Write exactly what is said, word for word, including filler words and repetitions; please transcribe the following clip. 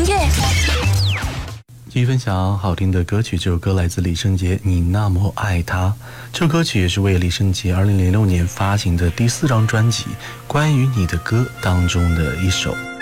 乐。 继续分享好听的歌曲，这首歌来自李圣杰，《你那么爱他》。这首歌曲也是为李圣杰二零零六年发行的第四张专辑《关于你的歌》当中的一首。